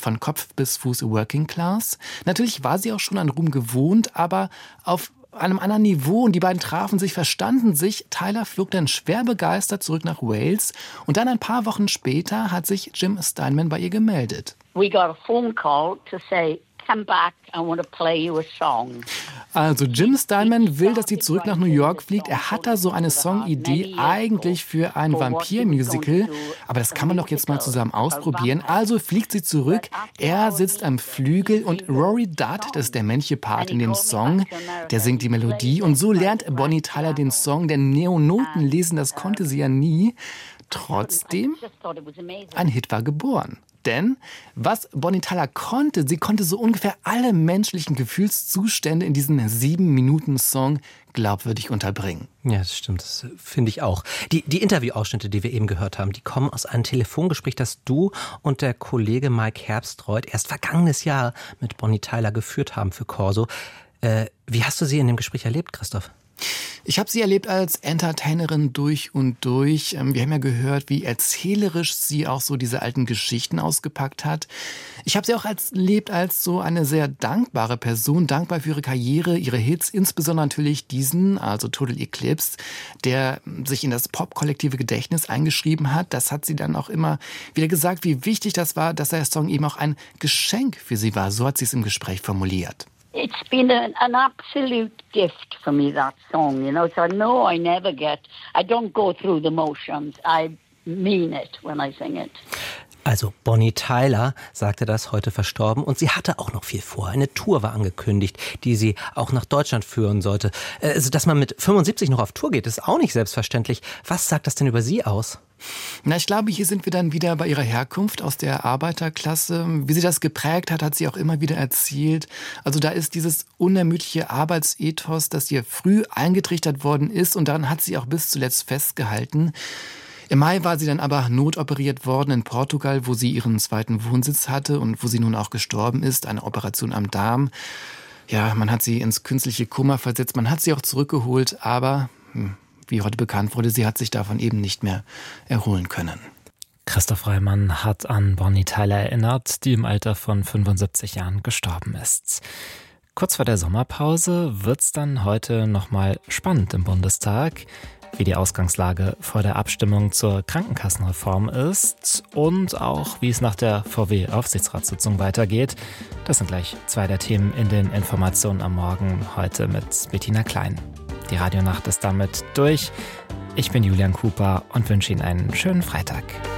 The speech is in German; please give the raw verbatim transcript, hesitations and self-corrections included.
von Kopf bis Fuß Working Class. Natürlich war sie auch schon an Ruhm gewohnt, aber auf einem anderen Niveau. Und die beiden trafen sich, verstanden sich. Tyler flog dann schwer begeistert zurück nach Wales. Und dann ein paar Wochen später hat sich Jim Steinman bei ihr gemeldet. We got a phone call to say, come back, I want to play you a song. Also Jim Steinman will, dass sie zurück nach New York fliegt. Er hat da so eine Songidee eigentlich für ein Vampir-Musical. Aber das kann man doch jetzt mal zusammen ausprobieren. Also fliegt sie zurück. Er sitzt am Flügel und Rory Dudd, das ist der männliche Part in dem Song, der singt die Melodie. Und so lernt Bonnie Tyler den Song, denn Neonoten lesen, das konnte sie ja nie. Trotzdem, ein Hit war geboren. Denn was Bonnie Tyler konnte, sie konnte so ungefähr alle menschlichen Gefühlszustände in diesem sieben-Minuten-Song glaubwürdig unterbringen. Ja, das stimmt, das finde ich auch. Die, die Interviewausschnitte, die wir eben gehört haben, die kommen aus einem Telefongespräch, das du und der Kollege Mike Herbstreuth erst vergangenes Jahr mit Bonnie Tyler geführt haben für Corso. Äh, wie hast du sie in dem Gespräch erlebt, Christoph? Ich habe sie erlebt als Entertainerin durch und durch. Wir haben ja gehört, wie erzählerisch sie auch so diese alten Geschichten ausgepackt hat. Ich habe sie auch als, erlebt als so eine sehr dankbare Person, dankbar für ihre Karriere, ihre Hits, insbesondere natürlich diesen, also Total Eclipse, der sich in das Pop-kollektive Gedächtnis eingeschrieben hat. Das hat sie dann auch immer wieder gesagt, wie wichtig das war, dass der Song eben auch ein Geschenk für sie war. So hat sie es im Gespräch formuliert. It's been a, an absolute gift for me, that song, you know, so no, I never get, I don't go through the motions, I mean it when I sing it. Also Bonnie Tyler sagte das, heute verstorben, und sie hatte auch noch viel vor. Eine Tour war angekündigt, die sie auch nach Deutschland führen sollte. Also, dass man mit fünfundsiebzig noch auf Tour geht, ist auch nicht selbstverständlich. Was sagt das denn über sie aus? Na, ich glaube, hier sind wir dann wieder bei ihrer Herkunft aus der Arbeiterklasse. Wie sie das geprägt hat, hat sie auch immer wieder erzählt. Also da ist dieses unermüdliche Arbeitsethos, das ihr früh eingetrichtert worden ist, und daran hat sie auch bis zuletzt festgehalten. Im Mai war sie dann aber notoperiert worden in Portugal, wo sie ihren zweiten Wohnsitz hatte und wo sie nun auch gestorben ist, eine Operation am Darm. Ja, man hat sie ins künstliche Koma versetzt, man hat sie auch zurückgeholt, aber hm, wie heute bekannt wurde, sie hat sich davon eben nicht mehr erholen können. Christoph Reimann hat an Bonnie Tyler erinnert, die im Alter von fünfundsiebzig Jahren gestorben ist. Kurz vor der Sommerpause wird's dann heute nochmal spannend im Bundestag, wie die Ausgangslage vor der Abstimmung zur Krankenkassenreform ist und auch, wie es nach der V W-Aufsichtsratssitzung weitergeht. Das sind gleich zwei der Themen in den Informationen am Morgen, heute mit Bettina Klein. Die Radionacht ist damit durch. Ich bin Julian Cooper und wünsche Ihnen einen schönen Freitag.